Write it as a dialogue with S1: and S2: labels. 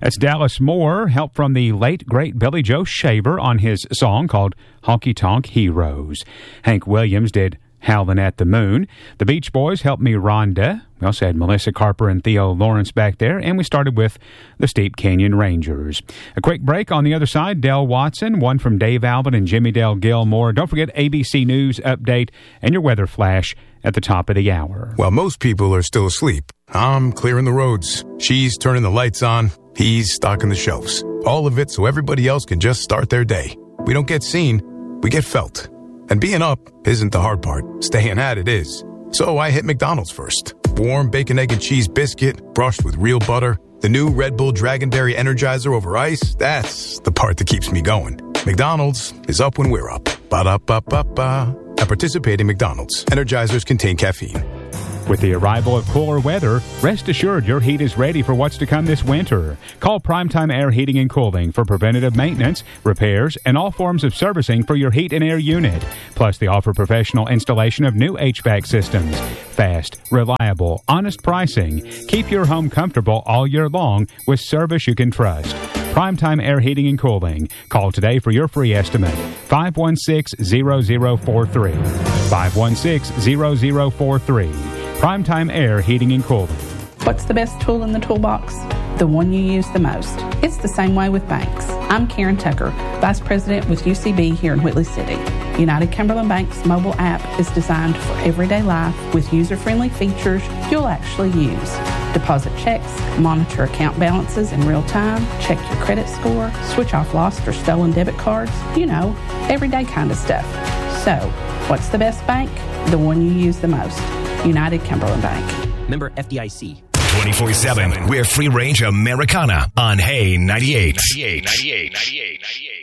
S1: That's Dallas Moore, help from the late, great Billy Joe Shaver on his song called Honky Tonk Heroes. Hank Williams did Howlin' at the Moon. The Beach Boys helped me Rhonda. We also had Melissa Carper and Theo Lawrence back there, and we started with the Steep Canyon Rangers. A quick break on the other side, Del Watson, one from Dave Alvin and Jimmy Dale Gilmore. Don't forget ABC News update and your weather flash at the top of the hour.
S2: While most people are still asleep, I'm clearing the roads. She's turning the lights on. He's stocking the shelves. All of it so everybody else can just start their day. We don't get seen, we get felt. And being up isn't the hard part. Staying at it is. So I hit McDonald's first. Warm bacon, egg, and cheese biscuit, brushed with real butter. The new Red Bull Dragonberry Energizer over ice. That's the part that keeps me going. McDonald's is up when we're up. Ba-da-ba-ba-ba. At participating McDonald's, Energizers contain caffeine.
S1: With the arrival of cooler weather, rest assured your heat is ready for what's to come this winter. Call Primetime Air Heating and Cooling for preventative maintenance, repairs, and all forms of servicing for your heat and air unit. Plus, they offer professional installation of new HVAC systems. Fast, reliable, honest pricing. Keep your home comfortable all year long with service you can trust. Primetime Air Heating and Cooling. Call today for your free estimate. 516-0043. 516-0043. Primetime Air Heating and Cooling.
S3: What's the best tool in the toolbox? The one you use the most. It's the same way with banks. I'm Karen Tucker, Vice President with UCB here in Whitley City. United Cumberland Bank's mobile app is designed for everyday life with user-friendly features you'll actually use. Deposit checks, monitor account balances in real time, check your credit score, switch off lost or stolen debit cards, you know, everyday kind of stuff. So, what's the best bank? The one you use the most. United Cumberland Bank.
S4: Member FDIC.
S5: 24/7. We're free range Americana on Hay 98.
S6: 98.